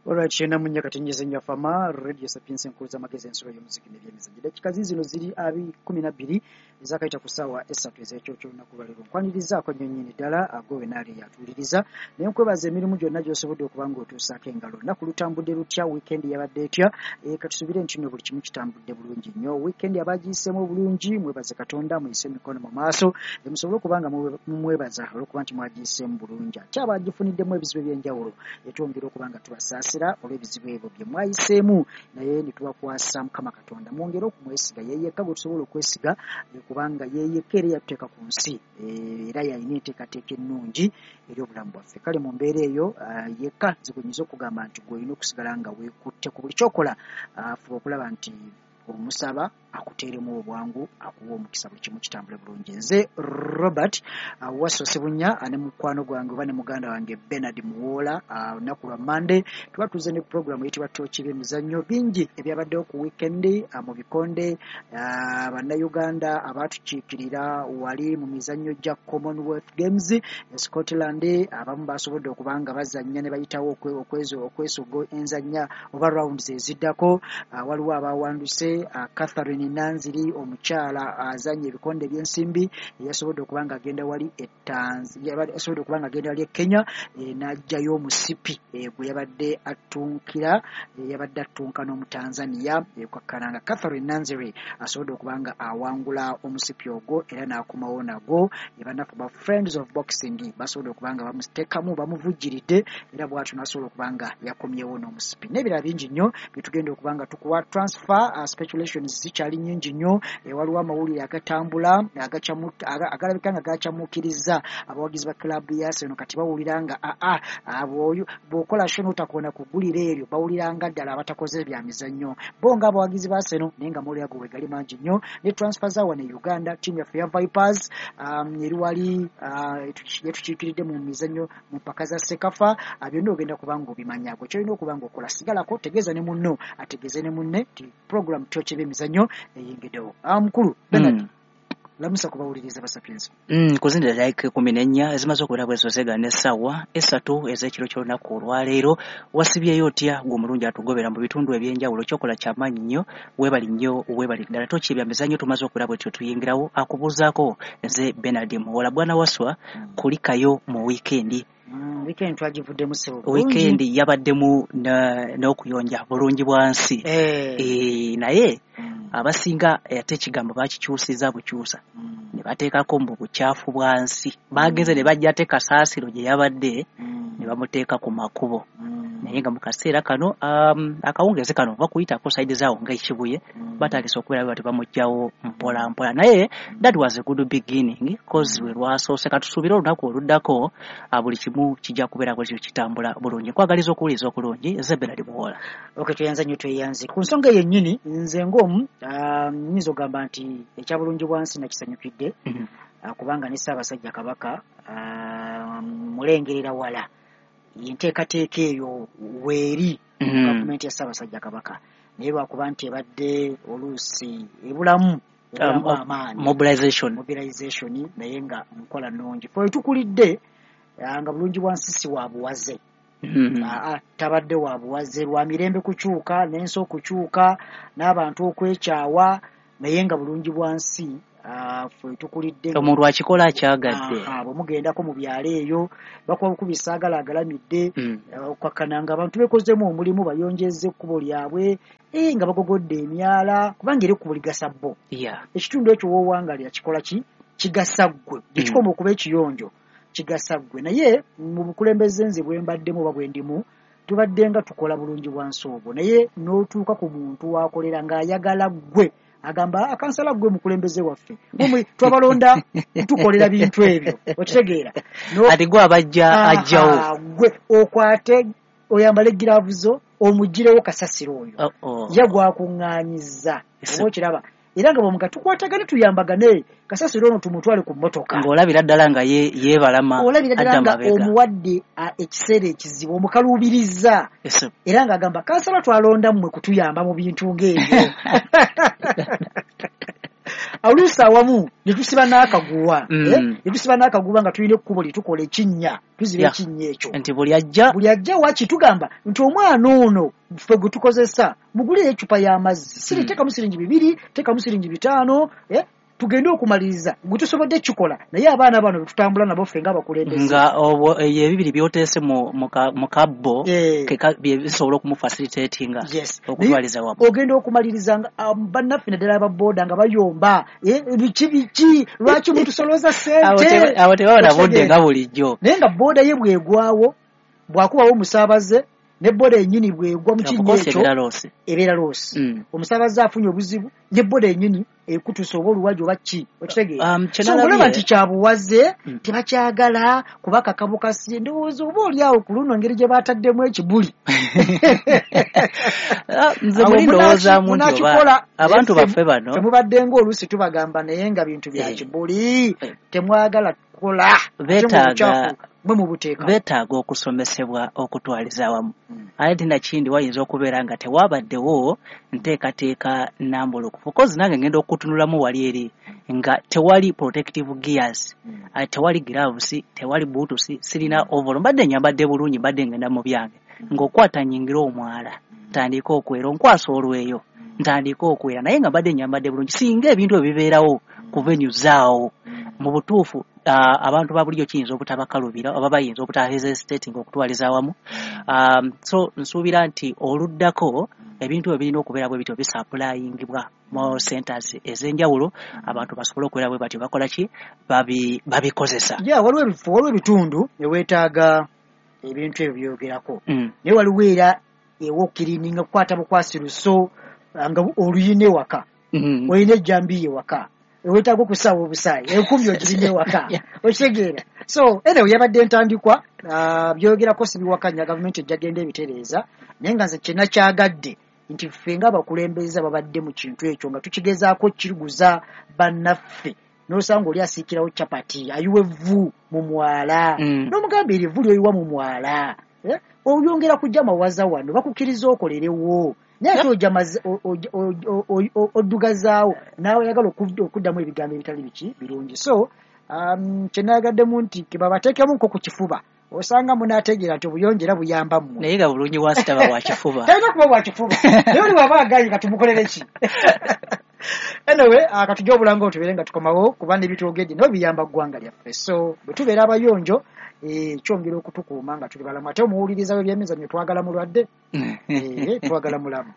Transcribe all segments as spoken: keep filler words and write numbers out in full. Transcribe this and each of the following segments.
Alright, shena munya katinyize nyafama Radio Sapiens nkuza magezi ensoro y'omuziki n'ebyemizanyo. Dakika zino ziri abi kumi na bbiri ezakaita kusawa esatu ez'ekyo ky'olunaku lwaleero. Nkwanirizaako nnyo nnyini ddala agowe n'ali yatuliriza. Naye nkwebaza emirimu gyonna gy'osobodde okuba ng'otuusaako engalo. Nnaku lutambudde lutya, weekend yabadde etya? E, katusubire nti nno buli kimu kitambudde bulungi nnyo. Weekend abagiyiseemu obulungi, mwebaze Katonda, muyise emikono mu maaso. Musobole okuba nga mumwebaza olw'okuba nti mwagiyiseemu bulungi. Ate abagifuniddemu ebizibu eby'enjawulo, etwongera okuba nga tubasaasira olw'ebizibu ebyo bye mwayiseemu, naye ne tubakwasa Mukama Katonda. Mwongere okumwesiga, ye yekka gwe tusobola okwesiga, kubanga ye yekka era yatuteeka ku nsi era yalina enteekateeka ennungi eri obulamu bwaffe. Kale mu mbeera eyo yekka zikunyuza okugamba nti gwe olina okusigala nga weekutte ku buli kyokola, fuba okulaba nti omusaba akuteeremu obwangu, akuwa omukisa buli kimu kitambule bulungi. Nze Robert uh, Wassose Bunya ane mukwano gwange oba ne muganda wange Bernard Muwola olunaku uh, lwa Monday tuba tuze ne program eyitibwa Tooki by'emizannyo. Bingi ebyabaddewo ku weekend uh, mu bikonde uh, bannayuganda abatukiikirira wali mu mizannyo gya Commonwealth Games e Scotland, abamu basobodde okubanga bazannya ne bayitawo okwezo okwesogo enzannya oba rounds eziddako. Uh, waliwo abawanduse uh, Catherine Nanziri omukyala azanye ebikonde by'ensimbi yasobodde okubanga agenda wali etanzi yasobodde okubanga agenda wali e Kenya e, n'ajjayo omusipi e, gwe yabadde atunkira e, yabadde atunka n'omutanzania e, kwakkananga Catherine Nanziri asobodde okubanga awangula omusipi ogwo era n'akomawo nagwo. Ebanafu ba Friends of Boxing basobodde okubanga bamuteekamu bamuvujjiridde era bw'atyo n'asobola okubanga yakomyewo n'omusipi. N'ebirala bingi nnyo bye tugenda okubanga tukuwa transfer uh, speculation zikyali nnyingi nnyo. E, waliwo amawulire agatambula agalabika nga gakyamukiriza abawagizi ba club ya Arsenal kati bawulira nga aa aboyo bw'okola sho n'otakoona kugulira eryo bawulira nga ddala abatakoze bya mizannyo bo nga abawagizi ba Arsenal naye nga mawulire ago gali mangi nnyo. Ne transfer za wano e Uganda team yaffe ya Vipers um, eri wali uh, yetukiikiridde mu mizannyo mu mpaka za Sekafa byonna ogenda kubanga obimanya. Gwe kyolina okubanga okola sigalako tegeeza ne munno ategeeze ne munne ti program Tooki by'emizannyo eyingidewo. Amukulu Bernard mm. lamusa kubawuliriza Basapiens mm kuzindira like kumi n'ennya ezimaze okubeera bwezo zegana essaawa esatu ez'ekiro ky'olunaku olwaleero. Wasibyeyo otya gwe omulungi atugobera mu bitundu ebyenjawulo kyokola kyamaanyi nnyo. Weebali nnyo weebali ddala. Tooki by'emizannyo tumaze okubeera bwetyo tuyingirawo. Akubuuzaako nze Bernard Muwola. Bwana Waswa mm. kulikayo mu weekend Mm, weekend twagivuddemu sebo. Weekend yabaddemu n'okuyonja bulungi bwansi. Eh. E, naye mm. abasinga ate ekigambo bakikyusiza bukyusa. Mm. Ne bateekako mu bukyafu bwansi. Mm. Bagenze ne bajja ate kasaasiro gye yabadde mm. ne bamuteeka ku makubo. Mm. Naye nga mu kaseera kano um, akawungezi kano bakuyitako sayidi zaawo ng'ekibuye mm. batandise okubeera bati bamugjawo mpola mpola. Naye mm. that was a good beginning cause we lwasoose katusuubira olunaku oluddako buli kimu kijja kubeera bwekyo kitambula bulungi. Nkwagaliza okuwuliza okulungi nze Bernard Muwola. Okay, tuyanza nnyo tweyanze ku nsonga yennyini. Nze ng'omu nnyinza ogamba nti ekya bulungi bwansi nakisanyukidde mm -hmm. uh, kubanga ne Ssaabasajja Kabaka uh, mulengerera wala yenteekateeka eyo weeri mm -hmm. gavumenti ya Ssaabasajja Kabaka naye lwakuba nti ebadde oluusi ebulamu um, amaanyi mobilization mobilization naye nga nkola nnungi fwe tukulidde nga bulungi bwansi si wa buwaze. Mm-hmm. Aa tabadde wa buwaze lwa mirembe kukyuka n'ensi okukyuka n'abantu okwekyawa naye nga bulungi bwansi uh, fwe tukulidde omuntu akikola akyagadde. Aha, bwe mugendako mu byalo eyo bakuba bukubisa agala agalamidde mm. uh, kwakkananga abantu bekozemu omulimu bayonjeze ekkubo lyabwe e, nga bagogodde emyala kubanga eri ku buli gasa bo. Yeah. Ekitundu ekyo woowangalira kikola ki kigasa ggwe gekikoma mm. okuba ekiyonjo kigasa ggwe. Naye mu bukulembeze nze bwe mbaddemu oba bwe ndimu tubadde nga tukola bulungi bwansi obwo naye n'otuuka ku muntu wakolera ng'ayagala ggwe agamba akansala ggwe mukulembeze waffe mumwe twabalonda tukolera bintu ebyo okitegeera no, ati gwe abajja ajjawo ggwe okwate oyambale giravuzo omugirewo kasasiro oyo uh -oh. yagwakuŋŋaanyiza oba okiraba era nga bomuga tukwatagane tuyambagane kasasiro ono tumutwale ku mmotoka ng'olabira ddala nga ye yeebalama olabira ddala nga omuwadde ekiseera ekizibu omukaluubiriza yes. Era nga agamba kansala twalonda mmwe kutuyamba mu bintu ng'ebyo alusa awamu ne tusiba n'akaguwa eh ne tusiba n'akaguwa nga tulina ekkubo litukola ekinnya tuziba Yeah. ekinnya ekyo nti buli ajja buli ajja wachi tugamba nti omwana ono ffe gwe tukozesa mugule ecupa y'amazzi siri teka musiringi bibiri teka musiringi bitano eh tugende okumaliriza gwe tusobodde kikola naye abaana bano tutambula nabo ffe nga bakulembeze nga obwo ebibiri byoteese mu mu ka- mu kabbo Eh. ke ka- bye bisobola okumufacilitatinga yes okutwaliza wamu. ogenda okumaliriza nga um, bannaffe naddala ababooda nga bayomba eh, biki biki lwaki mutusoloza Awo sente teba- awo tebabona budde Otegeera. nga bulijjo. naye nga booda ye bwegwawo bwakubawo omusaabaze ne booda yennyini bwegwa mu kinnya Of course ekyo ebeera loosi. ebeera loosi Mm. omusaabaze afunye obuzibu ne booda yennyini ekutusa oba oluwaji oba ki okitegeera Um, kye so nalabye- olaba nti kyabuwaze Mm. tebakyagala kuba kakabukasi ndowooza oba oli awo ku luno ngeri gye baataddemu ekibuli Ah, nze Awo muli munaki- ndowoozamu nti munakikola, oba abantu naye baffe bano temubadde ng'oluusi tubagamba naye nga bintu bya Eh. kibuli Eh. temwagala kukola Beetaaga- mwe mubuteeka beetaaga okusomesebwa okutwaliza awamu. Mm. ate tinakindi wayinza okubeera nga tewabaddewo nteekateeka nambulukufu kozi nange ngenda okutunulamu wali eri nga tewali protective gears Mm. uh, tewali gloves tewali boots sirina ovolo mbadde nyambadde bulungi mbadde ngenda mu byange ng'okwata nyingira omwala ntandika okwera onkwasa olweyo ntandika okwera naye nga mbadde nyambadde bulungi singa ebintu ebibeerawo kuvenyuzaawo mu butuufu uh, abantu ba bulijjo kiyinza obutabakalubira oba bayinza obutahesitating okutwaliza awamu. Um, so nsuubira nti oluddako ebintu ebirina okubeera bwe bityo bisappulayingibwa mu centers ez'enjawulo abantu basobole okubeera bwe batyo bakola ki babi babikozesa. ya waliwo ebifo waliwo ebitundu eweetaaga ebintu ebyo byogerako Mm. naye waliwo era ewokirininga kukwata bukwasi luso nga oluyina ewaka Mm. olina ejjambiya ewaka weetaaga okusaawa obusaayi enkumbi ogirina ewaka okitegeera so anyway yabadde entandikwa ah, byogerako sibiwakanya gavumenti ejja genda ebitereeza naye nga nze kyena kyagadde nti ffe nga abakulembeze babadde mu kintu ekyo nga tukigezaako kiriguza bannaffe n'osanga oli asiikirawo capati ayiwa evvu mu mwala Mm. n'omugamba eryo evvu lyoyiwa mu mwala eh? oyongera kujja mawaza wano bakukkiriza okolerewo naye ate ojja maze- o- o- o- o- o- oddugazaawo naawe oyagala okudda- okuddamu ebigambo ebitali biki birungi so um, kyenayagaddemu nti kebabateekemu nko ku kifuba osanga munaategeera nti obuyonjo era buyamba mmwe naye nga bulungi wansi taba wa kifuba. talina kuba bwa kifuba naye oli waba agaanyi nga tumukolere ki anyway uh, katujja obulanga otubeere nga tukomawo kuba n'ebitwogedde nabo biyamba ggwanga lyaffe so bwe tubeera abayonjo eh, kyongera okutukuuma nga tuli balamu ate omuwuliriza w'ebyemizannyo twagala mulwadde eh, twagala mulamu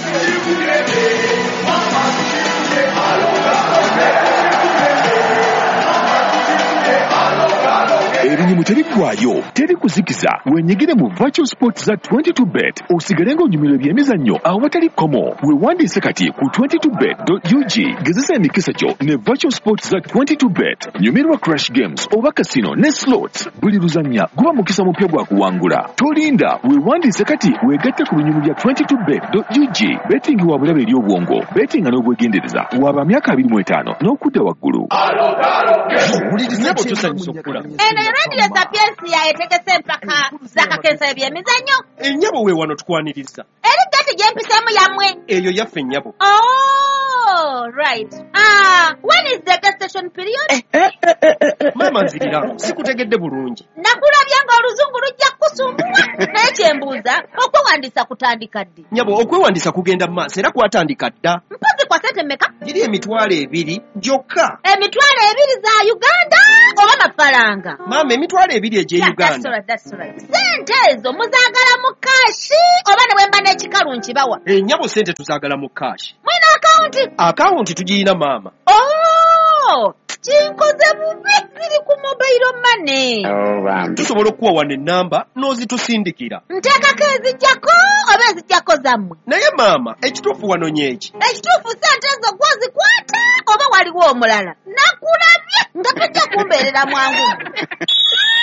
ebinyumu tebiggwayo teri kuzikiza wenyigire mu virtual sport za twenty-two bet osigale ng'onyumirwa ebyemizannyo awatali komo weewandiise kati ku twenty-two bet dot u g gezesa emikisa gyo ne virtual sport za twenty-two bet nyumirwa crash games oba casino ne slots buli luzannya guba mukisa mupya gwa kuwangula tolinda weewandiise kati weegatte ku binyumu bya twenty-two bet dot u g betting wa bulabe eri obwongo bettinga n'obwegendereza waba myaka abiri mu etaano n'okudda waggulu. Nyabo tusanyusa okula. eno radio sapiensia etegese empaka zakakensa ebyemizannyo Ennyabo we wano tukwaniriza. eri gati gyempiseemu yammwe Eyo yaffe ennyabo. oh right ah when is the gestation period Maama nzirira, sikutegedde bulungi. nakulabya nga oluzungu lujja kusumbula naye kyembuuza okwewandiisa kutandika ddi Nyabo okwewandiisa kugenda mu maaso era kwatandika dda. mpozi kwa sente mmeka Giri emitwalo ebiri gyokka. emitwalo ebiri za uganda oba mafaranga Maama emitwalo ebiri egy'e Yeah, that's Uganda. right, that's right. sente ezo muzaagala mu kashi oba ne bwemba n'ekikalu nkibawa Ennyabo sente tuzaagala mu kaashi. mwina akawunti Akawunti tugiyina maama. oh kinkoze bubi ziri ku mobile money Tusobola okuwa wano ennamba n'ozitusindikira. nteekako ezijjako oba ezijjako zammwe Naye maama ekituufu wano nyeeki. ekituufu sente ezo gwozikwata oba waliwo omulala nakulabye nga tojja kumbeerera mwangu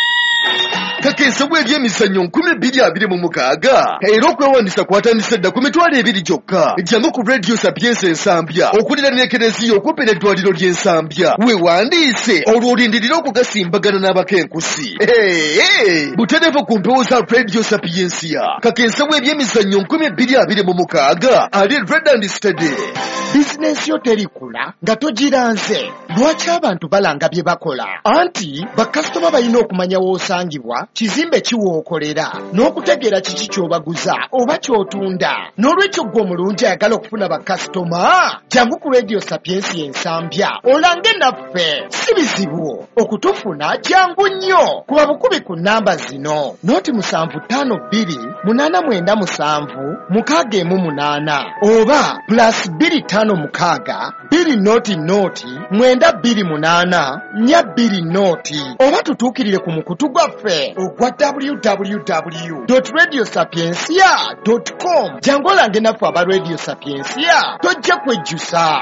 Kakensa bw'ebyemizannyo nkumi bbiri abiri mu mukaaga era okwewandisa kwatandise dda ku mitwalo ebiri gyokka. Jangu ku Radio Sapienza Ensambya okulira n'ekereziya okumpi n'eddwaliro ly'Ensambya. Weewandiise olwo olindirira okugasimbagana n'abakenkusi. Butereevu ku mpewo za Radio Sapienza. Kakensa bw'ebyemizannyo nkumi bbiri abiri mu mukaaga ali Red and Steady. Bizinensi yo terikula nga togiranze. Lwaki abantu balanga bye bakola? Anti bakasitoma balina okumanya w'osangibwa, kizimbe kiwookolera, n'okutegeera kiki ky'obaguza oba ky'otunda. N'olwekyo gwe omulungi ayagala okufuna bakasitoma, jangu ku Radio Sapienza Ensambya olange naffe. Si bizibu okutufuna, jangu nnyo. Kuba bukubi ku nnamba zino: noti musanvu ttaano bbiri munaana mwenda musanvu mukaaga emu munaana oba plus bbiri ttaano mukaaga bbiri noti noti mwenda bbiri munaana nnya bbiri noti, oba tutuukirire ku mukutu gwaffe ogwa w w w dot radio sapiensia dot com. Jangu olange naffe aba Radio Sapienza, tojja kwejjusa.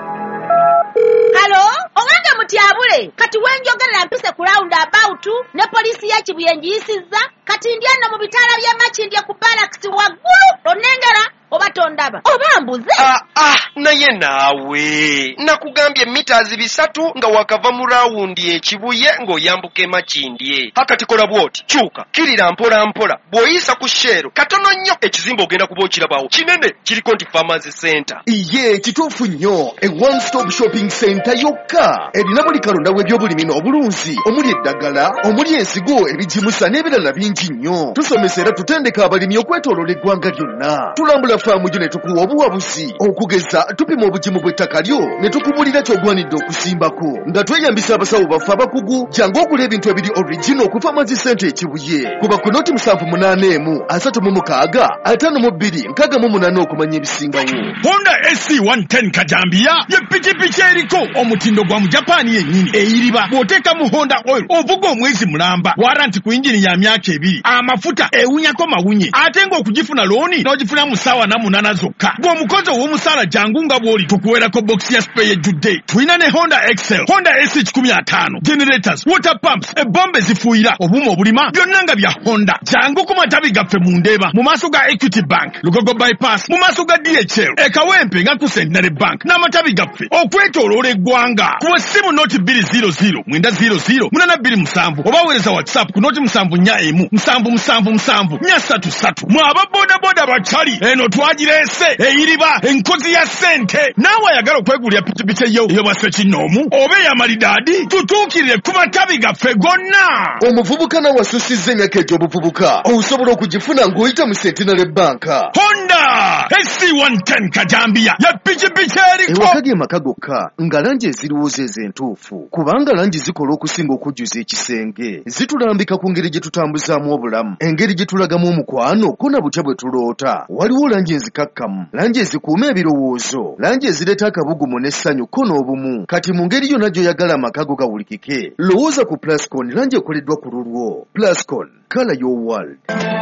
Halo, owange mutyabule, kati wenjogerera mpise ku round about ne polisi ya Kibuye njiyisizza, kati ndyana mu bitaala bya Makindye ku barracks waggulu onengera oba tondaba oba mbuze. Ah, ah, naye naawe nakugambye meters bisatu nga wakava mu rawundi ekibuye ng'oyambuka Makindye. Hakati kola bwoti kyuka kirira mpola mpola bw'oyisa ku shero katono nnyo ekizimbe ogenda kuba okirabawo kinene kiriko nti Farmers Center. Iye kituufu nnyo, e one stop shopping center yokka erina buli kalonda w'ebyobulimi n'obulunzi omuli eddagala, omuli ensigo, ebijimusa n'ebirala bingi nnyo. Tusomesa era tutendeka abalimi okwetooloola eggwanga lyonna. Tulambula faamu gyo ne tukuwa obuwabuzi okugeza tupima obugimu bw'ettaka lyo ne tukubulira ky'ogwanidde okusimbako nga tweyambisa abasawo baffe abakugu. Jangu ogula ebintu ebiri original ku Farmers Center ekibuye. Kuba ku noti musanvu munaana emu asatu mu mukaaga ataano mu bbiri nkaaga mu munaana okumanya ebisingawo. Honda S C one ten Kajambiya ye pikipiki eriko omutindo gwa mu Japaani yennyini eyiriba. Bw'oteeka mu Honda oil ovuga omwezi mulamba, waranti ku injini ya myaka ebiri, amafuta ewunyako mawunye, ate ng'okugifuna looni n'ogifuna mu ssaawa na munaana zokka. Bw'omukozi ow'omusaala jangu nga bw'oli tukuweerako box ya spray ejjudde. Tulina ne Honda Excel, Honda S C kikumi ataano, generators, water pumps, ebbombe zifuuyira, obuuma obulima, byonna nga bya Honda. Jangu ku matabi gaffe mu Ndeeba mu maaso ga Equity Bank, Lugogo bypass mu maaso ga D H L, e Kawempe nga ku Centenary Bank n'amatabi gaffe okwetooloola eggwanga. Ku essimu noti bbiri zero zero mwenda zero zero munaana bbiri musanvu oba weereza WhatsApp ku noti musanvu nnya emu musanvu musanvu musanvu nnya ssatu ssatu. Mwaba bodaboda bacali eno twagireese eyiriba enkozi ya ssente. Naawe ayagala okwegulira pikipiki eyo ey'obwase kinnoomu oba ey'amalidaadi, tutuukirire ku matabi gaffe gonna. Omuvubuka nawe asusizza emyaka egy'obuvubuka osobola okugifuna ng'oyita mu Centenary Bank. Honda S C one ten Kajambiya ya pikipiki eriko ewaka ge maka gokka nga langi eziriwuza ez'entuufu, kubanga langi zikola okusinga okujjuza ekisenge. Zitulambika ku ngeri gye tutambuzaamu obulamu, engeri gye tulagamu omukwano ko na butya bwe tuloota. Waliwo langi enzikakkamu, langi ezikuuma ebirowoozo, langi ezireeta akabugumu n'essanyu ko n'obumu. Kati mu ngeri yonna gy'oyagala amaka go gawulikike, lowooza ku Plascon, langi ekoleddwa ku lulwo. Plascon, color your world.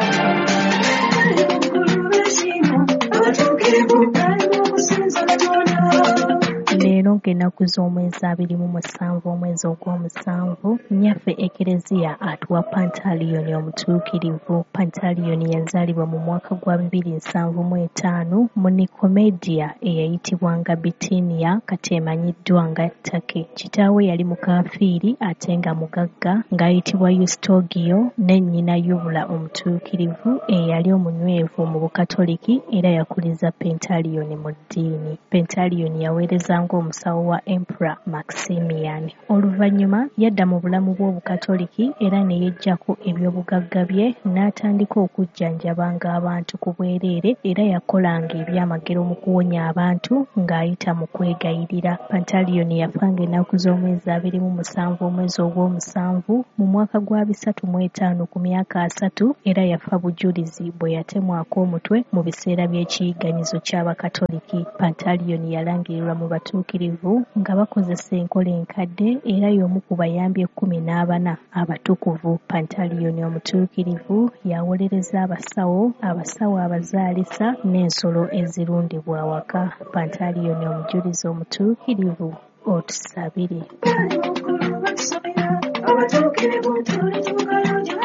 Leero ng'ennaku z'omwezi abiri mu musanvu omwezi ogw'omusanvu, nnyaffe Ekereziya atuwa Pantaliyoni omutuukirivu. Pantaliyoni yazaalibwa mu mwaka gwa bibiri nsanvu mu etaano mu Nicomedia eyayitibwanga Bitinia kati emanyiddwa nga Take. Kitaawe yali mukaafiiri ate nga mugagga ng'ayitibwa Eustogio, ne nnyina Yubula omutuukirivu eyali omunywevu mu Bukatoliki era yakuliza Pantaliyoni mu ddiini. Pantaliyoni yaweereza ng'omusawo wa Emperor Maximian. Oluvannyuma yadda mu bulamu bw'Obukatoliki era ne yeggyako eby'obugagga bye n'atandika okujjanjabanga abantu ku bwereere era yakolanga ebyamagero mu kuwonya abantu ng'ayita mu kwegayirira. Pantaliyoni yafanga ennaku z'omwezi abiri mu musanvu omwezi ogw'omusanvu mu mwaka gwa bisatu mu etaano ku myaka asatu era yafa bujulizi bwe yatemwako omutwe mu biseera by'ekiyiganyizo ky'Abakatoliki. Pantaliyoni yalangirirwa mu batuukirivu nga bakozesa enkola enkadde era y'omu ku bayambi ekkumi n'abana abatukuvu. Pantaliyoni omutuukirivu yawolereza abasawo, abasawo abazaalisa n'ensolo ezirundibwa awaka. Pantaliyoni omujulizi omutuukirivu otusabire.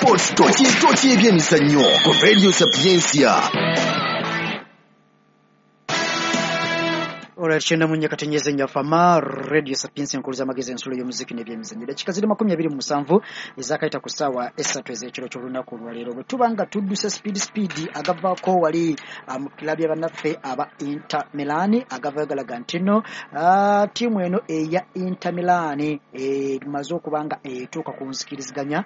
Sports Talk, ekintu ky'ebyemizannyo ku Radio Sapiencia. Alright, chenda munye katenyeze nyafama Radio Sapiensi nkuluza magezi ensulo y'omuziki n'ebyemizannyo. Dakika ziri makumi abiri mu musanvu ezakaita ku ssaawa essatu ez'ekiro ky'olunaku lwa leero. Bwe tuba nga tudduse speed speed agavaako wali mu kilabu y'abannaffe aba Inter Milan agavayo galaga nti nno ttiimu eno eya Inter Milan emaze okuba nga etuuka ku nzikiriziganya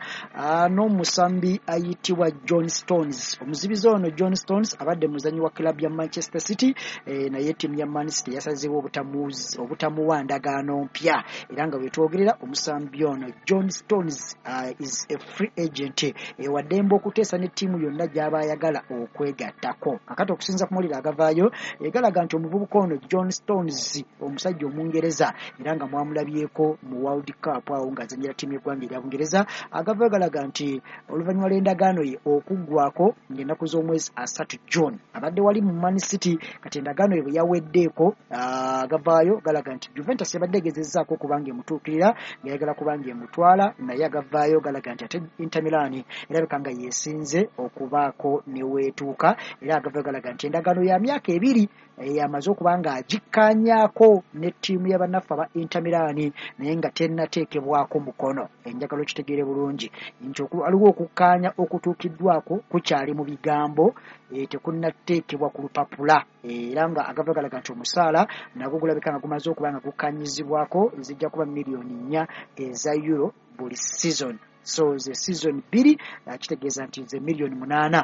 n'omusambi ayitibwa John Stones. Omuzibizi ono John Stones abadde muzannyi wa kilabu ya Manchester City naye ttiimu ya Man City yasazeewo obutamuzi obutamuwa ndagaano mpya era nga wetwogerera omusambi ono John Stones uh, is a free agent e wadembo okuteesa ne ttiimu yonna gy'aba ayagala okwegattako. Kakati okusinza ku mulira agavaayo egalaga nti omuvubuka ono John Stones omusajja Omungereza era nga mwamulabyeko mu World Cup awo ng'azannyira ttiimu y'eggwanga erya Bungereza agavaayo galaga nti oluvannyuma lw'endagaano ye okuggwako ng'ennaku z'omwezi asatu June abadde wali mu Man City kati endagaano ye bwe yaweddeeko agavaayo uh, galaga nti Juventus yabadde egezezzaako kubanga emutuukirira ng'ayagala kubanga emutwala naye agavaayo galaga nti ate Inter Milan erabika nga yeesinze okubaako neweetuuka era agavaayo galaga nti endagaano ya myaka ebiri yamaze okuba nga agikkaanyaako ne ttiimu y'abannaffe aba Inter Milan naye nga tennateekebwako mukono. Enjagala okitegeere bulungi nti waliwo okukkaanya okutuukiddwako kukyali mu bigambo e, tekunnateekebwa ku lupapula era nga agavaayo galaga nti omusaala nagwo gulabika nga gumaze okuba nga gukkaanyizibwako ezijja kuba miliyoni nnya eza euro buli season. So ze season bbiri kitegeeza nti ze miliyoni munaana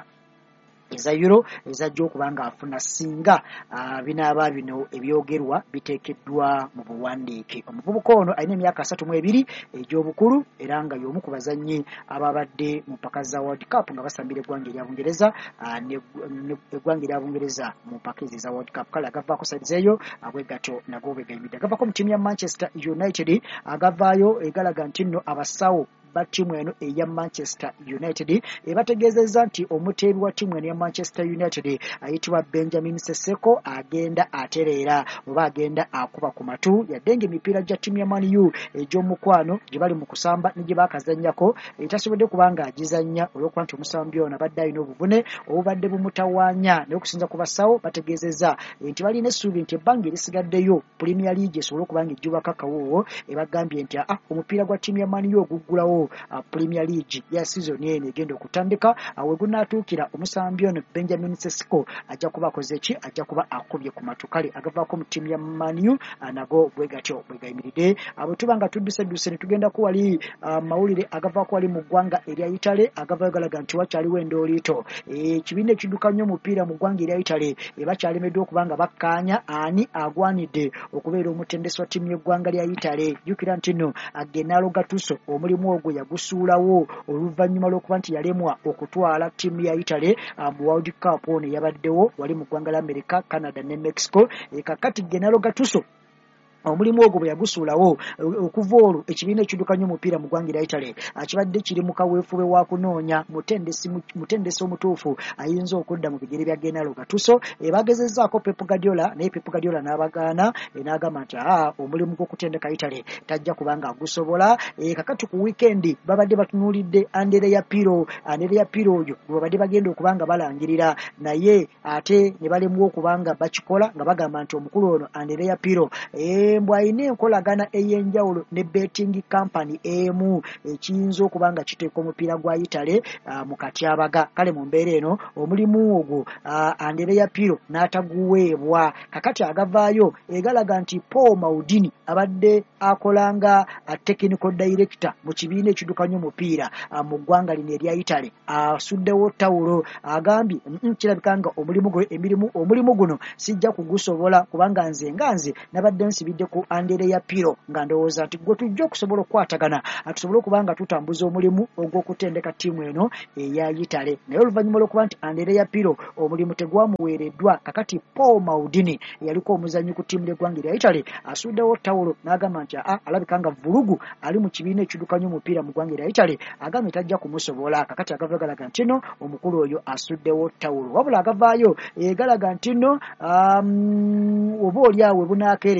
eza euro ezajja okuba nga afuna singa uh, binaaba bino ebyogerwa biteekeddwa mu buwandiike. Omuvubuka ono alina emyaka asatu mu ebiri egy'obukulu era nga y'omu ku bazannyi ababadde mu mpaka za World Cup nga basambira eggwanga erya Bungereza uh, eggwanga erya Bungereza mu mpaka ezo za World Cup. Kale agavaako saizi eyo abwegato nagwo bwegayimidde. Agavaako mu ttiimu ya Manchester United agavaayo egalaga nti nno abasawo ba ttiimu eno eya Manchester United ebategeezezza nti omuteebi wa ttiimu eno ya Manchester United ayitibwa Benjamin Seseko agenda atereera oba agenda akuba ku matu yadde ng'emipiira gya ttiimu ya Man U egy'omukwano gye bali mu kusamba ne gye baakazannyako etasobodde kuba nga agizannya olw'okuba nti omusambi ono abadde alina obuvune obubadde bumutawaanya naye okusinza ku basawo bategeezezza nti balina essuubi nti ebbanga erisigaddeyo Premier League esobole okuba nga ejjubako akawoowo ebagambye nti ah omupiira gwa ttiimu ya Man U oguggulawo Uh, Premier League ya season eno egenda okutandika awe uh, gunaatuukira omusambi ono Benjamin Seseko ajja kuba akoze ki ajja kuba akubye ku matu. Kale agavaako mu ttiimu ya Man U uh, nago bwegatyo bwegayimiridde abo uh, tuba nga tuddusedduse ne tugenda ku wali uh, mawulire agavaako wali mu ggwanga erya Italy agavaayo galaga nti wakyaliwo endooliito ekibiina ekidduka nnyo omupiira mu ggwanga erya Italy ebakyalemeddwa okuba nga bakkaanya ani agwanidde okubeera omutendesi wa ttiimu y'eggwanga lya Italy. Jjukira nti nno Gennaro Gattuso omulimu ogwo yagusuulawo oluvannyuma lw'okuba nti yalemwa okutwala ttiimu ya Italy mu um, World Cup ono yabaddewo wali mu ggwanga la America, Canada ne Mexico. E kakati Gennaro Gattuso omulimu ogwo bwe yagusuulawo okuva olwo ekibiina ekidduka nnyo omupiira mu ggwanga erya Italy kibadde kiri mu kaweefube wa kunoonya mutendesi mutendesi omutuufu ayinza okudda mu bigere bya Gennaro Gattuso. Bagezezzaako Pep Guardiola naye Pep Guardiola n'abagaana n'agamba nti aa omulimu gw'okutendeka Italy tajja kuba nga agusobola. Kakati ku wiikendi babadde batunuulidde Andrea Pirlo. Andrea Pirlo oyo gwe babadde bagenda okuba nga balangirira naye ate ne balemwa okuba nga bakikola nga bagamba nti omukulu ono Andrea Pirlo mbwa ayina enkolagana ey'enjawulo ne betting company emu ekiyinza okuba nga kiteeka omupiira gwa Italy uh, mu katyabaga. Kale mu mbeera eno omulimu ogwo uh, Andrea Pirlo n'ataguweebwa. Kakati agavaayo egalaga nti Paul Maldini abadde akolanga uh, technical director mu kibiina ekidduka nnyo omupiira uh, mu ggwanga lino erya Italy asuddewo uh, tawulo agambye uh, kirabika nga omulimu gwe emirimu omulimu guno sijja kugusobola kubanga nze nga nze nabadde nsibidde ku Andrea Pirlo nga ndowooza nti gwe tujja okusobola okukwatagana atusobole okuba nga tutambuza omulimu ogw'okutendeka ttiimu eno eya Italy. Naye oluvannyuma lw'okuba nti Andrea Pirlo omulimu tegwamuweereddwa kakati Paul Maldini yaliko omuzannyi ku ttiimu y'eggwanga erya Italy asuddewo tawulo n'agamba nti a alabika nga vulugu ali mu kibiina ekidduka nnyo omupiira mu ggwanga erya Italy agambye tajja kumusobola. Kakati agavaayo galaga nti nno omukulu oyo asuddewo tawulo wabula agavaayo egalaga nti nno um, oba oli awe bunaakeerera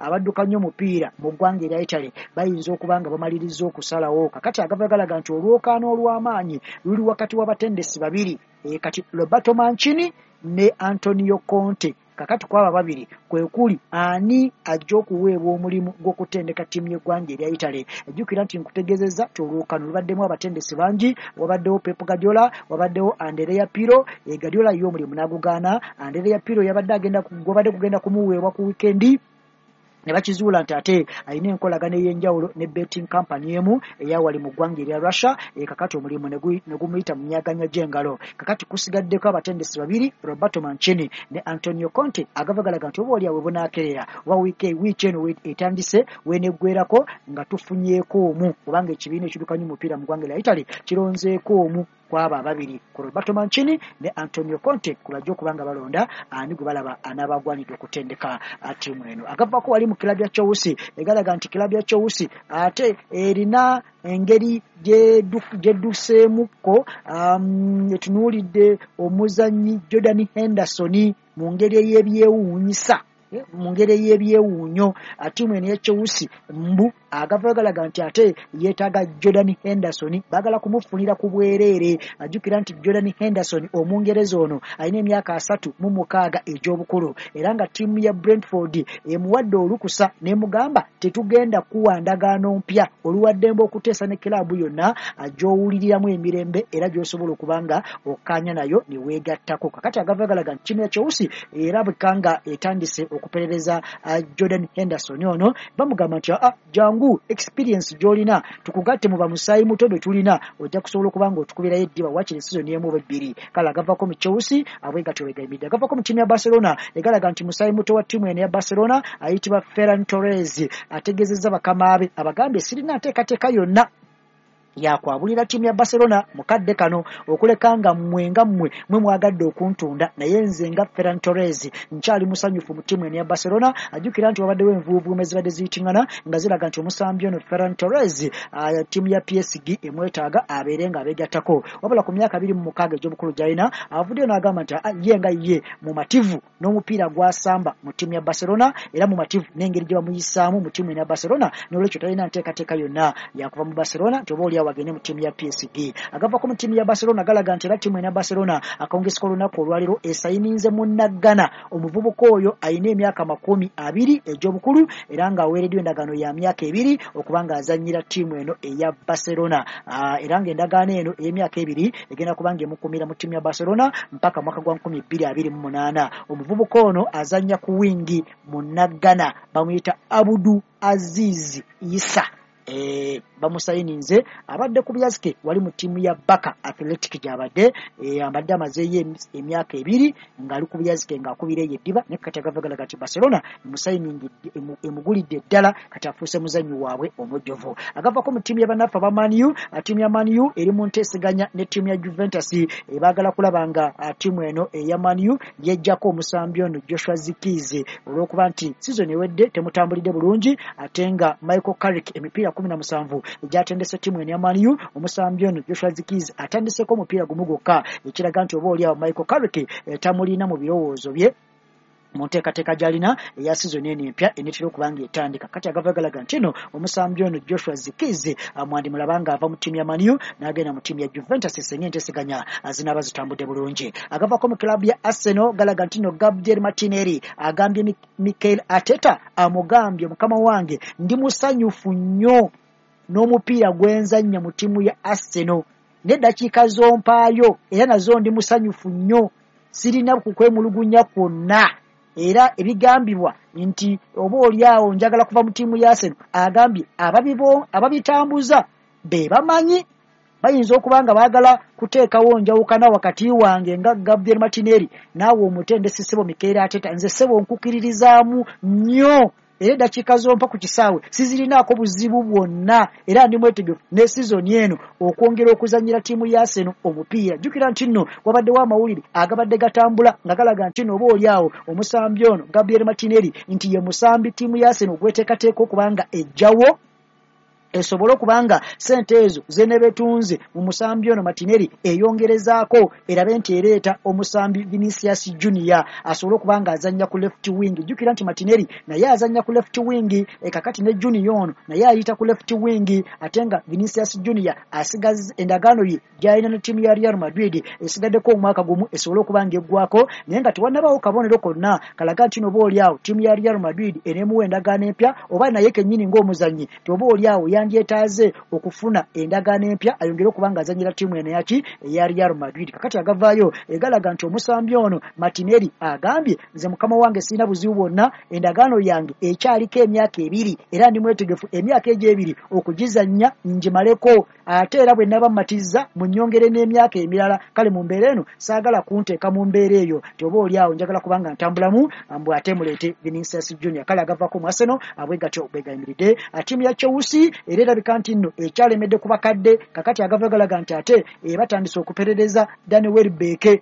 abadduka nnyo omupiira mu ggwanga erya Italy bayinza okuba nga bamaliriza okusalawo kakati agava galaga nti olwokaano olw'amaanyi luli wakati w'abatendesi babiri e, kati Roberto Mancini ne Antonio Conte kakati kwaba babiri kwe kuli ani ajja okuweebwa omulimu gw'okutendeka ttiimu y'eggwanga erya Italy ejjukira nti nkutegeezezza ti olwokaano lubaddemu abatendesi bangi wabaddewo Pep Guardiola wabaddewo Andrea Pirlo e Guardiola ye omulimu n'agugaana Andrea Pirlo yabadde agenda gwabadde kugenda kumuweebwa ku wikendi ne bakizuula nti ate alina enkolagana ey'enjawulo ne betting company emu eyawali mu ggwanga erya Russia e kakati omulimu ne gumuyita mu myaganya gy'engalo kakati kusigaddeko abatendesi babiri Roberto Mancini ne Antonio Conte agava galaga nti oba oli awe bunaakerera oba wiiki wiiki eno etandise weeneggwerako nga tufunyeeko omu kubanga ekibiina ekidukanya omupiira mu ggwanga erya Italy kironzeeko omu kwaba ababiri ku Roberto Mancini ne Antonio Conte kulajja okubanga balonda ani gwe balaba anaabagwanidde okutendeka ttiimu eno agavako wali mu kilabu ya Chelsea egalaga nti kilabu ya Chelsea ate erina engeri gyedduseemukko um, etunuulidde omuzannyi Jordan Henderson mu ngeri ey'ebyewuunyisa mu ngeri ey'ebyewuunyo ttiimu eno ya Chelsea mbu agava galaga nti ate yeetaaga Jordan Henderson baagala kumufunira ku bwereere ajjukira nti Jordan Henderson omungereza ono alina emyaka asatu mu mukaaga egy'obukulu era nga ttiimu ya Brentford emuwadde olukusa n'emugamba tetugenda kuwa ndagaano mpya oluwaddemba okuteesa ne kiraabu yonna gy'owuliriramu emirembe era gy'osobola okuba nga okkaanya nayo ne weegattako kakati agava galaga nti ttiimu ya Chelsea erabika nga etandise okuperereza Jordan Henderson ono bamugamba nti ah jangu experience gy'olina tukugatte mu bamusaayi muto bwe tulina ojja kusobola okuba nga otukubirayo eddiba wakiri season emu oba ebbiri kale agavako mu Chelsea abwegatyo wegaimidde agavako mu ttiimu ya Barcelona egalaga nti musaayi muto wa ttiimu eno ya Barcelona ayitibwa Ferran Torres ategeezezza bakama be abagambye sirina nteekateeka yonna yakwabulira ttiimu ya Barcelona mukadde kano okuleka nga mmwe nga mmwe mwe mwagadde okuntunda naye nze nga Ferran Torres nkyali musanyufu mu ttiimu eno ya Barcelona ajjukira nti wabaddewo envuuvuume ezibadde ziyitingana nga ziraga nti omusambi ono Ferran Torres ttiimu ya P S G emwetaaga abeere nga abeegattako wabula ku myaka abiri mu mukaaga egy'obukulu gy'alina avuddeyo n'agamba nti ye nga ye mu mativu n'omupiira gwasamba mu ttiimu ya Barcelona era mu mativu n'engeri gye bamuyisaamu mu ttiimu eno ya Barcelona n'olwekyo talina nteekateeka yonna yakuva mu Barcelona nti oba oli wagende mu ttiimu ya P S G agavako mu ttiimu ya Barcelona galaga nti era ttiimu ya Barcelona akawungeseko olunaku olwaliro esayininze munnaggana omuvubuka oyo alina emyaka makumi abiri egy'obukulu era ng'aweereddwa endagaano ya myaka ebiri okuba ng'azannyira ttiimu eno eya Barcelona uh, era ng'endagaano eno ey'emyaka ebiri egenda kuba ng'emukumira mu ttiimu ya Barcelona mpaka mwaka gwa nkumi bbiri abiri mu munaana omuvubuka ono azannya ku wingi munnaggana bamuyita Abdu Aziz Issa Eh, bamusayininze abadde ku byazike wali mu ttiimu ya Baka Athletic gy'abadde eh, abadde amazeeyo emyaka ebiri ng'ali ku byazike ng'akubira eyo eddiba ne kati agavagala kati Barcelona emusayiningi emugulidde ddala kati afuuse muzannyi waabwe omujjovu agavako mu ttiimu y'abanafu aba Man U ttiimu ya Man U eri mu nteeseganya ne ttiimu ya Juventus ebaagala kulaba nga ttiimu eno eya Man U yejjako omusambi ono Joshua Zirkzee olw'okuba nti season ewedde temutambulidde bulungi ate nga Michael Carrick emipiira kumi na musanvu egyatendese ttiimu eno ya Man U omusambi ono Joshua Zirkzee atandiseko omupiira gumu gwokka ekiraga nti oba oli awo Michael Carrick tamulina mu birowoozo bye mu nteekateeka gy'alina eya sizoni eno empya enetera okuba ng'etandika kati agavagalaga nti no omusambi ono Joshua Zirkzee mwandimulaba ng'ava mu ttiimu ya Man U n'agenda mu ttiimu ya Juventus esenga enteeseganya zinaaba zitambudde bulungi agavako mu kilabu ya Arsenal galaga nti no Gabriel Martinelli agambye Mikel Arteta amugambye mukama wange ndi musanyufu nnyo n'omupiira gwenzannya mu ttiimu ya Arsenal n'eddakiika zompaayo era nazo ndi musanyufu nnyo sirina kukwemulugunya kwonna era ebigambibwa nti oba oli awo njagala kuva mu ttiimu ya Arsenal agambye ababibo ababitambuza be bamanyi bayinza okuba nga baagala kuteekawo njawukana wakati wange nga Gabriel Martinelli naawe omutendesi ssebo Mikel Arteta nze ssebo nkukiririzaamu nnyo era eddakiika zompa ku kisaawe sizirinaako buzibu bwonna era ndi mwetegefu ne sizoni eno okwongera okuzannyira ttiimu ya Arsenal omupiira jjukira nti nno wabaddewo amawulire agabadde gatambula nga galaga nti no oba oli awo omusambi ono Gabriel Martinelli nti ye musambi ttiimu ya Arsenal gweteekateeka okuba nga ejjawo esobole okubanga sente ezo zenebetunze mu musambi ono Martinelli eyongerezaako erabe nti ereeta omusambi Vinicius Junior asobole okubanga azannya ku left wing. Jukira nti Martinelli naye azannya ku left wing, ekakati ne Junior ono naye ayita ku left wing, ate nga Vinicius Junior asigaza endagaano ye gy'alina ne ttiimu ya Real Madrid esigaddeko omwaka gumu esobole okubanga eggwako, naye nga tewannabaawo kabonero konna kalaga nti noba oliawo ttiimu ya Real Madrid eneemuwa endagaano empya, oba naye kennyini ng'omuzannyi toba oliawo yandyetaaze okufuna endagaano empya ayongere okubanga azannyira ttiimu eno yaki eya Real Madrid. Kakati agavaayo egalaga nti omusambi ono Martinelli agambye nze mukama wange sirina buzibu bwonna, endagaano yange ekyaliko emyaka ebiri era ndi mwetegefu emyaka egyo ebiri okugizannya ngimaleko, ate era bwe naba mmatizza mu nnyongere n'emyaka emirala, kale mu mbeera eno saagala kunteeka mu mbeera eyo toba oliawo njagala kubanga ntambulamu mbwe ate muleete Vinicius Junior. Kale agavaako mu Arsenal abwe gatyo bwegayimiridde. Ttiimu ya Chelsea era erabika nti nno ekyalemedde ku bakadde, kakati agava galaga nti ate batandise okuperereza Danny Welbeck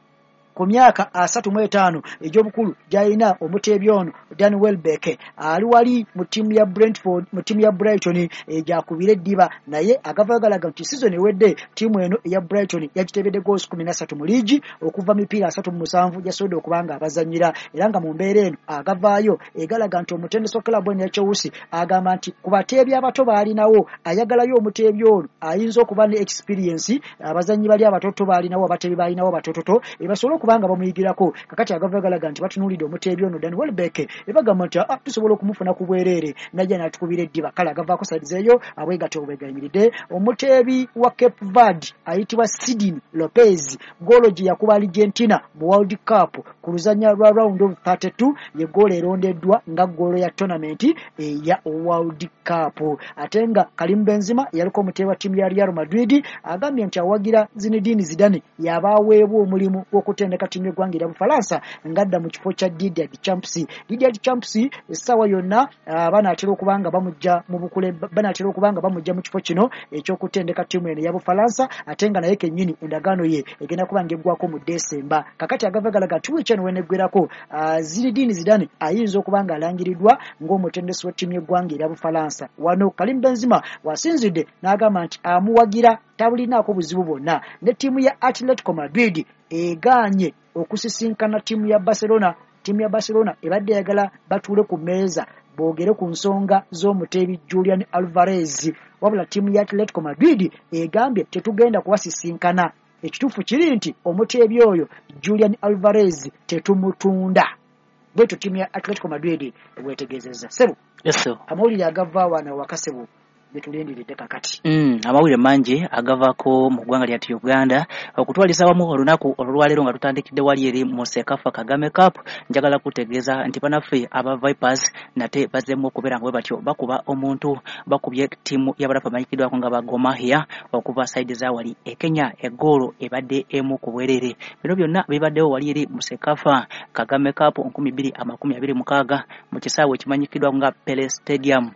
ku myaka asatu mu etaano egy'obukulu gy'alina omuteebi ono Danny Welbeck ali wali mu ttiimu ya Brentford mu ttiimu ya Brighton egyakubira eddiba, naye agava galaga nti season ewedde ttiimu eno eya Brighton yagitebedde goals kumi na ssatu mu liigi okuva mipiira asatu mu musanvu gyasobodde okubanga abazanyira, era nga mu mbeera eno agavaayo egalaga nti omutendeso club eno ya Chelsea agamba nti ku bateebi abato baalinawo ayagalayo omuteebi ono ayinza okuba ne experience abazannyi bali abatoto baalinawo abateebi baalinawo abatototo ebasobole kubanga bamuyigirako. Kakati agava galaga nti batunuulidde omuteebi ono Danny Welbeck ebagamba nti ah tusobola okumufuna ku bwereere najja n'atukubira eddiba. Kale agavaako sadizeeyo abwegato obwegayimiridde. Omuteebi wa Cape Verde ayitibwa Sidney Lopez goolo gye yakuba Argentina mu World Cup ku luzannya lwa round of thirty-two ye goolo erondeddwa nga goolo ya tournament eya World Cup. Ate nga Karim Benzema yaliko omuteebi wa ttiimu ya Real Madrid agambye nti awagira Zinedine Zidane yabaaweebwa omulimu gw'okutendeka ttiimu y'eggwanga erya Bufalansa ngadda mu kifo kya Didier Deschamps. Didier Deschamps essaawa yonna banaatera okubanga bamujja mu bukule banaatera okubanga bamujja mu kifo kino eky'okutendeka ttiimu eno eya Bufalansa, ate nga naye kennyini endagaano ye egenda kubanga eggwako mu Desemba. Kakati agava galaga nti wiiki eno weneggwerako Zinedine Zidane ayinza okubanga alangiriddwa ng'omutendesi w'ettiimu y'eggwanga erya Bufalansa. Wano Karim Benzema wasinzidde n'agamba nti amuwagira tabulinaako buzibu bwonna. Ne ttiimu ya Atletico Madrid egaanye okusisinkana ttiimu ya Barcelona. Ttiimu ya Barcelona ebadde yagala batuule ku mmeeza boogere ku nsonga z'omuteebi Julian Alvarez, wabula ttiimu ya Atletico Madrid egambye tetugenda kubasisinkana. Ekituufu kiri nti omuteebi oyo Julian Alvarez tetumutunda. Bwetyo ttiimu ya Atletico Madrid bwetegeezezza. Sebo yes, amawulire agava wano wakasebo betulindiridde kakati. Mm, amawulire mangi agavaako mu ggwanga lyattu Uganda okutwaliza wamu olunaku olwaleero nga tutandikidde wali eri mu Sekafa Kagame Cup. Njagala kutegeeza nti banaffe aba Vipers nate bazzeemu okubeera nga bwe batyo bakuba omuntu bakubye ttiimu y'abalafu amanyikiddwako nga ba Gor Mahia okuva saidi za wali e Kenya eggoolo ebadde emu ku bwereere. Bino byonna bibaddewo wali eri mu Sekafa Kagame Cup nkumi bbiri amakumi abiri mukaaga mu kisaawe ekimanyikiddwako nga Pele Stadium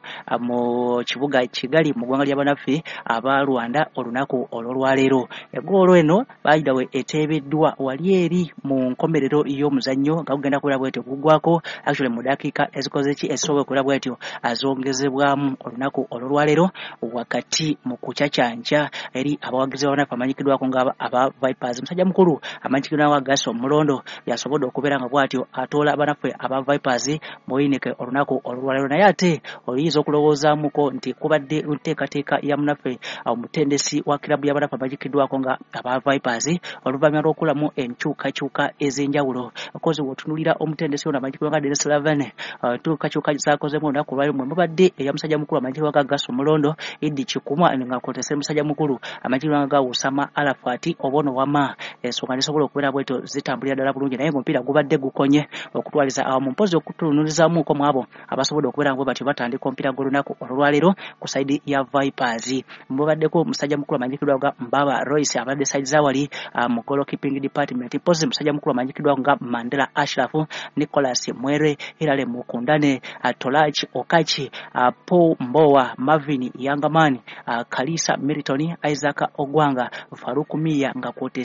mu kibuga Kigali mu ggwanga ly'abanaffe aba Rwanda olunaku olw'olwaleero. Eggoolo eno bayidawe eteebeddwa wali eri mu nkomerero y'omuzannyo nga gugenda kubeera bwetyo guggwako actually mu dakiika ezikoze ki ezisobola okubeera bwetyo azongezebwamu olunaku olw'olwaleero wakati mu kucacanca eri abawagizi b'abanaffe amanyikiddwako nga aba Vipers. Musajja mukulu amanyikiddwako Gaston Mulondo yasobodde okubeera nga bw'atyo atoola abanaffe aba Vipers muyinike olunaku olw'olwaleero, naye ate oluyinza okulowoozaamuko nti kubadde nteekateeka ya munaffe omutendesi wa kilabu y'abanaffe amanyikiddwako nga aba Vipers oluvannyuma lw'okulamu enkyukakyuka ez'enjawulo. Okozi w'otunuulira omutendesi ono amanyikiddwako nga Dennis Lavan enkyukakyuka zaakozemu olunaku olwaleero mwe mubadde eya musajja mukulu amanyikiddwako nga Gaston Mulondo, Idi Kikumwa nga kwotese musajja mukulu amanyikiddwako nga Usama Arafat obono wama. Ensonga nesobola okubeera bwetyo zitambulira ddala bulungi, naye omupiira gubadde gukonye okutwaliza awamu mpozi okutunuulizaamuko mu abo abasobodde okubeera nga bwe batyo batandika omupiira gw'olunaku olwaleero ku saidi ya Vipers. Mubaddeko musajja mukulu amanyikiddwako nga Mbaba Royce abadde saidi zawali mu goalkeeping department. Mpozi musajja mukulu amanyikiddwako nga Mandela Ashraf, Nicholas Mwere, Hilale Mukundane, Tolach Okachi, Paul Mbowa, Marvin Yangamani, Kalisa Milton, Isaac Ogwanga, Faruku Mia nga kwotese ne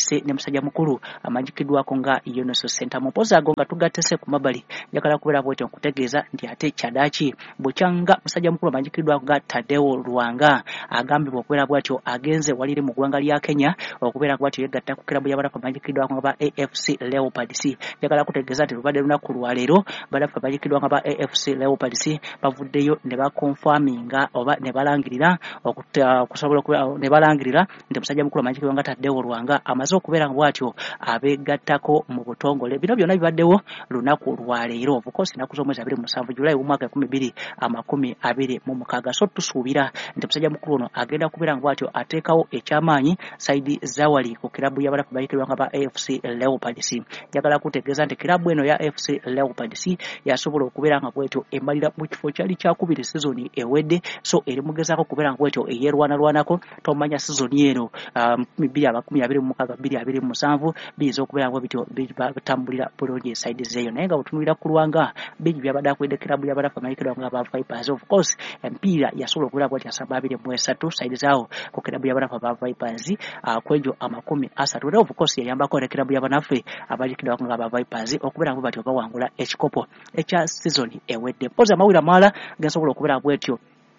musajja mukulu amanyikiddwako nga Yonoso Center mupoza ago nga tugatese ku mabali njagala kubeera bwetyo nkutegeeza nti ate kyadaaki bukyanga musajja mukulu amanyikiddwako nga Tadeo Lwanga agambibwa okubeera bwatyo agenze walire mu ggwanga lya Kenya okubeera bwatyo yegatta ku kirabu y'abalafu amanyikiddwako nga ba A F C Leopards njagala kutegeeza nti lubadde lunaku lwaleero balafu amanyikiddwako nga ba A F C Leopards bavuddeyo ne bakonfaminga oba ne balangirira okusobola okubeera ne balangirira nti musajja mukulu amanyikiddwako nga Tadeo Lwanga amaze okubeera bwatyo abeegattako mu butongole bino byonna bibaddewo lunaku lwaleero of course ennaku z'omwezi abiri musanvu Julayi omwaka ekumi bbiri amakumi abiri mu mukaaga so tusuubira nti musajja mukulu ono agenda kubeera bwatyo ateekawo ekyamaanyi saidi zawali ku kirabu y'abalafu amanyikiddwako nga ba A F C Leopards njagala kutegeeza nti kirabu eno ya A F C Leopards yasobola okubeera nga bwetyo emalira mu kifo kyali kyakubiri sizoni ewedde so eri mugezaako okubeera nga bwetyo eyeerwanalwanako tomanya sizoni eno bbiri amakumi abiri mu mukaaga bbiri abiri mu musanvu biyinza okubeera nga bityo bitambulira bulungi esaidi zeeyo naye nga butunuulira ku Lwanga bingi byabadde akwedde kirabu y'abalafu amanyikiddwako nga ba Vipers of course empiira yasobola okubeera bwatyo asamba abiri mu esatu saidi zaawo ku kirabu y'abalafu aba Vipers kwejo amakumi asatu era of course yayambako ne kirabu y'abanafe amanyikiddwako nga ba Vipers okubeera nga batyo bawangula ekikopo ekya sizoni ewedde mpozi amawira amala gensobola okubeera bwetyo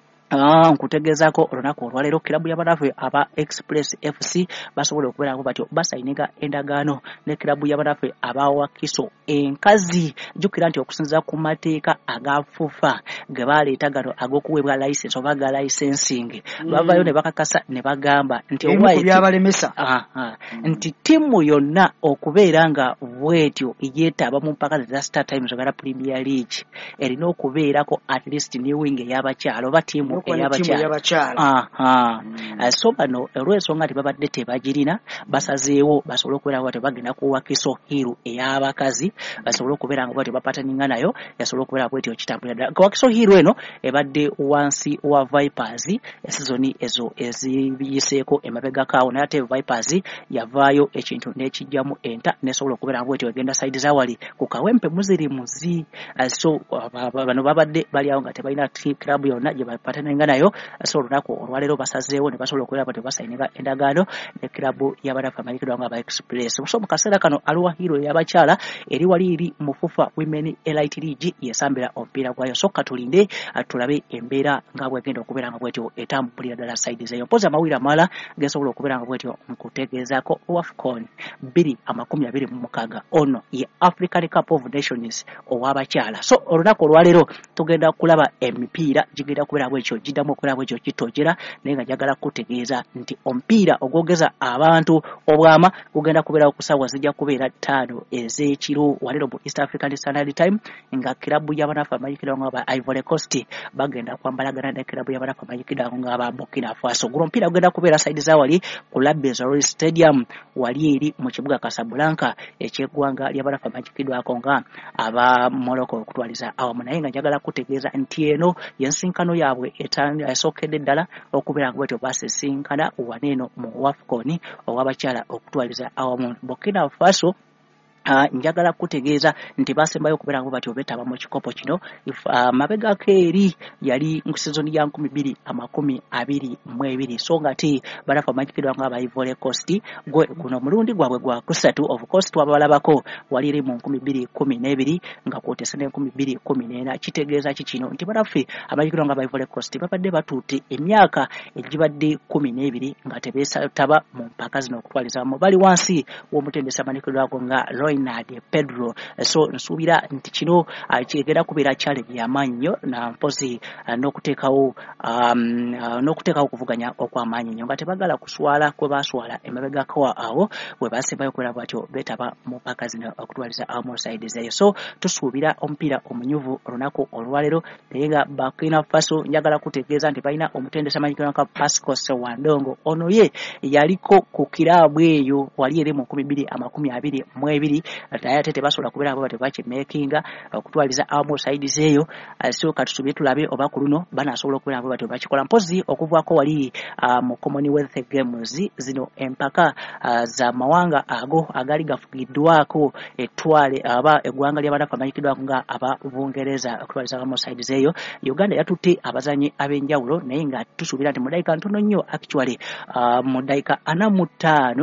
Ah, nkutegezaako olunaku olwaleero kirabu y'abanafu aba Express F C basobola okubeera ngo batyo basayininga endagaano ne kirabu y'abanafu aba Wakiso enkazi jjukira nti okusinziira ku mateeka agafufa ge baleeta gano ag'okuweebwa license oba ga licensing mm. bavayo ne bakakasa ne bagamba nti obyabalemesa ah, ah. mm. nti ttiimu yonna okubeera nga bwetyo yeetaba mu mpaka za Star Times ogala Premier League erina okubeerako at least new wing ey'abakyalo oba ttiimu ey'abakyala aha mm. so bano olw'ensonga nti babadde tebagirina basazeewo basobole okubeera nga bagenda ku Wakiso Hill ey'abakazi basobole okubeera nga bwatyo bapataninga nayo yasobole okubeera bwetyo kitambulira ddala Wakiso Hill eno ebadde wansi wa Vipers esizoni ezo eziyiseeko emabegakaawo naye ate Vipers yavaayo ekintu n'ekijjamu enta nesobola okubeera nga bwetyo egenda saidi zawali ku kawempe muziri muzi so bano babadde bali awo nga tebalina club yonna gye bapataninga nayo so olunaku olwaleero basazeewo ne basobola okubeera bwetyo basayininga endagaano ne kirabu y'abanafu amanyikiddwa nga ba Express so mu kaseera kano Arua Hero y'abakyala eri wali eri mu FUFA Women Elite League yesambira omupiira gwayo so katulinde tulabe embeera nga bwegenda okubeera nga bwetyo etambulira ddala saidi zeeyo mpozi amawira amala gesobola okubeera nga bwetyo nkutegeezaako AFCON bbiri amakumi abiri mu mukaaga ono ye African Cup of Nations ow'abakyala so olunaku olwaleero tugenda kulaba emipiira gigenda kubeera bwekyo giddamu okubeera bwekyo kitojera naye nga njagala kutegeeza nti omupiira ogwogeza abantu obwama gugenda kubeera okusaawa zijja kubeera ttaano ez'ekiro waleero mu East African Standard Time nga kirabu y'abanafu amanyikiddwa nga ba Ivory Coast bagenda kwambalagana ne kirabu y'abanafu amanyikiddwa nga ba Burkina Faso guno omupiira gugenda kubeera saidi zawali ku Labes Royal Stadium wali eri mu kibuga Casablanca eky'eggwanga ly'abanafu amanyikiddwako nga aba Morocco okutwaliza awamu naye nga njagala kutegeeza nti eno yensinkano yaabwe esookedde ddala okubeera nga bwetyo basisinkana waneeno mu AFCON ow'abakyala okutwaliza awamu Burkina Faso Uh, njagala kutegeeza nti basembayo okubeera ngo batyo betaba mu kikopo kino uh, mabega keeri yali mu sizoni ya nkumi bbiri amakumi abiri mu ebiri so nga ti balafu amanyikiddwa nga aba Ivory Coast gwe guno mulundi gwabwe gwa kusatu of course twabalabako wali eri mu nkumi bbiri kumi n'ebiri nga kwotese ne nkumi bbiri kumi n'ena kitegeeza ki kino nti balafu amanyikiddwa nga aba Ivory Coast babadde batuute emyaka egibadde kumi n'ebiri nga tebeesataba mu mpaka zino okutwaliza mu bali wansi w'omutendesi amanyikiddwako nga Roy Nade Pedro so nsuubira nti kino kigenda kubeera challenge y'amaanyi nnyo na mpozi n'okuteekawo um, n'okuteekawo okuvuganya okw'amaanyi nnyo nga tebagala kuswala kwe baaswala emabegako awo bwe basembayo okubeera bwatyo beetaba mu mpaka zino okutwaliza awamu saidi zeeyo so tusuubira omupiira omunyuvu olunaku olwaleero naye nga Burkina Faso njagala kutegeeza nti balina omutendesi amanyikiddwa nga Pascal Sewandongo ono ye yaliko ku kiraabu eyo wali eri mu nkumi bbiri amakumi abiri mu ebiri naye ate tebasobola kubeera abo bati bakimekinga okutwaliza awamu saidi zeeyo so katusubire tulabe oba ku luno banaasobola okubeera abo bati bakikola mpozi okuvaako wali uh, mu Commonwealth Games zino empaka uh, za mawanga ago agali gafugiddwako etwale aba eggwanga ly'abanafu amanyikiddwako nga aba Bungereza okutwaliza awamu saidi zeeyo Uganda yatutte abazanyi ab'enjawulo naye nga tusuubira nti mu dayika ntono nnyo actually uh, mu dayika ana mu ttaano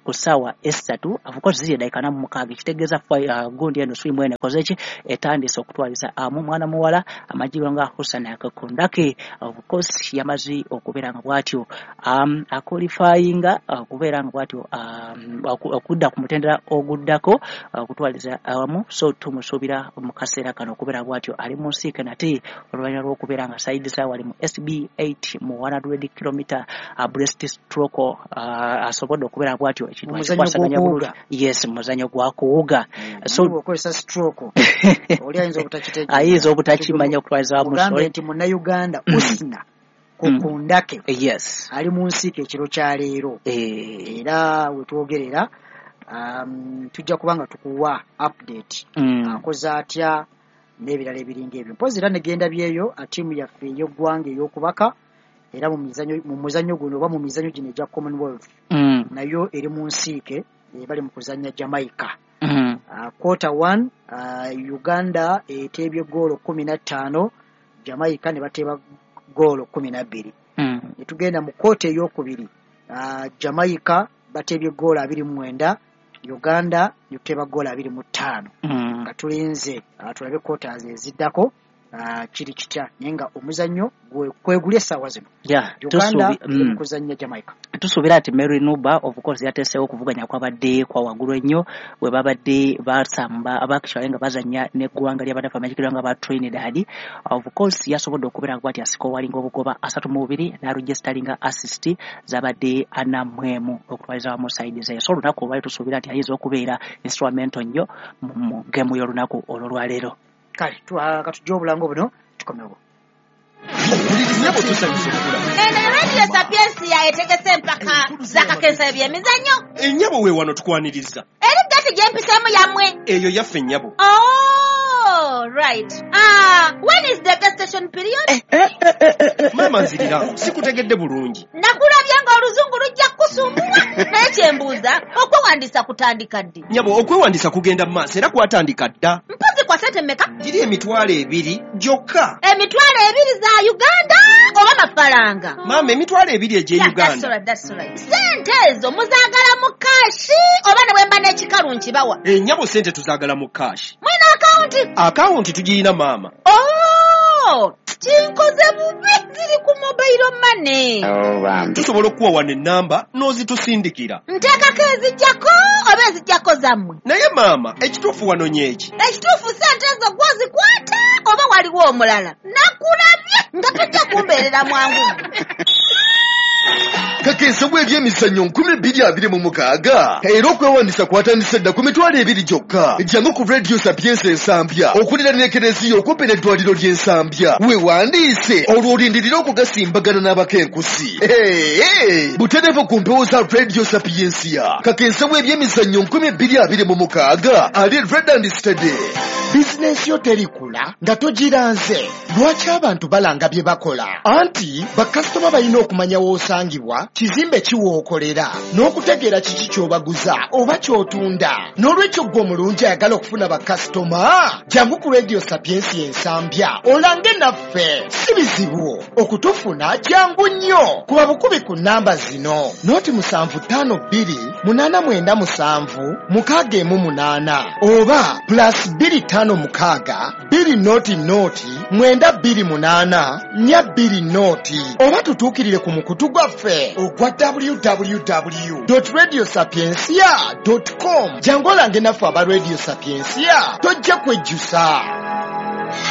ku ssaawa essatu of course ziri eddakiika na mukaaga ekitegeeza uh, gundi eno swim eno ekoze ki etandise okutwaliza amu mwana muwala amagirwa nga Husana Akakundake of course yamaze okubeera nga bw'atyo um, akwalifayinga okubeera nga bw'atyo um, okudda ku mutendera oguddako okutwaliza uh, awamu so tumusuubira mu kaseera kano okubeera bw'atyo ali mu nsiike nate oluvannyuma lw'okubeera nga sayidi saawa ali mu S B eight mu one hundred kilometer uh, breast stroke uh, asobodde okubeera bw'atyo ekintu ekikwasaganya bulungi yes muzanyo gwa kuwuga so okozesa stroke oli ayinza obutakitegeera ayinza obutakimanya okutwaliza musole nti munnayuganda Husna Akakundake yes ali mu nsiike ekiro kya leero era wetwogerera um, tujja kubanga tukuwa update mm. akoze atya n'ebirala ebiringa ebyo mpozi era negenda byeyo atiimu yaffe ey'eggwanga ey'okubaka era mu mizanyo mu muzanyo guno oba mu mizanyo gino egya Commonwealth mm. nayo eri mu nsiike bali mu kuzannya Jamaica mm. uh, quarter one uh, Uganda eteebye goolo kumi na ttaano Jamaica ne bateeba goolo kumi na bbiri mm. ne tugenda mu koota ey'okubiri uh, Jamaica bateebye goolo abiri mu mwenda Uganda ne tuteeba goolo abiri mu ttaano mm. nga tulinze uh, tulabe koota eziddako uh, kiri kitya naye nga omuzannyo kwegulya essaawa zino yeah, Uganda tusubi, mm. kuzannya Jamaica tusuubira nti Mary Nuba of course yateesewo okuvuganya kwabadde kwa waggulu ennyo bwe babadde basamba abakishawe nga bazannya n'eggwanga ly'abadafa amajikirwa nga ba Trinidad of course yasobodde okubeera bw'ati asika owalinga obugoba asatu mu bubiri n'arugestalinga assist zabadde ana mwemu okutwaliza wamu sayidi ze so olunaku olwali tusuubira nti ayinza okubeera instrumental nnyo mu gemu y'olunaku olwo lwaleero kale katujja obulango buno tukomewo eno radio Sapiensia etegese empaka zakakensa ebyemizannyo ennyabo we wano tukwaniriza eri gati gyempiseemu yammwe eyo yaffe ennyabo oh right ah when is the gestation period mama nzirira sikutegedde bulungi nakulabye nga oluzungu lujja kusumbuwa naye kyembuuza okwewandiisa kutandika ddi nyabo okwewandiisa kugenda mu maaso era kwatandika dda mpozi kwa sente mmeka giri emitwalo ebiri gyokka emitwalo ebiri za Uganda oba mafaranga maama emitwalo ebiri egye Uganda sente ezo muzaagala mu kashi oba ne bwemba n'ekikalu nkibawa ennyabo sente tuzaagala mu kashi mwina akawunti akawunti tugirina maama oh kinkoze bubi ziri ku mobile money tusobola okuwa wano ennamba n'ozitusindikira nteekako ezijjako oba ezijjako zammwe naye maama ekituufu wano nyeki ekituufu sente ezo gwozikwata oba waliwo omulala nakulabye nga tojja kumbeerera mwangu kakensa bw'ebyemizannyo nkumi bbiri abiri mu mukaaga era okwewandiisa kwatandise dda ku mitwalo ebiri gyokka jangu ku radio Sapiensia ensambya okulira n'ekereziya okumpi n'eddwaliro ly'ensambya weewandiise olwo olindirira okugasimbagana n'abakenkusi butereevu ku mpewo za radio Sapiensia kakensa bw'ebyemizannyo nkumi bbiri abiri mu mukaaga ali Redland Stadium bizinensi yo terikula nga togiranze lwaki abantu balanga bye bakola anti bakasitoma balina okumanya w'osangibwa kizimbe kiwookolera n'okutegeera kiki ky'obaguza oba ky'otunda n'olwekyo ggwe omulungi ayagala okufuna bakasitoma jangu ku radio Sapiensia ensambya olange naffe si bizibu okutufuna jangu nnyo kuba bukubi ku nnamba zino noti musanvu ttaano bbiri munaana mwenda musanvu mukaaga emu munaana oba plus bbiri ttaano mukaaga bbiri noti noti mwenda bbiri munaana nnya bbiri noti oba tutuukirire ku mukutu gwaffe ogwa w w w dot radio sapiensia dot com jangu olange naffe aba radio Sapiensia tojja kwejjusa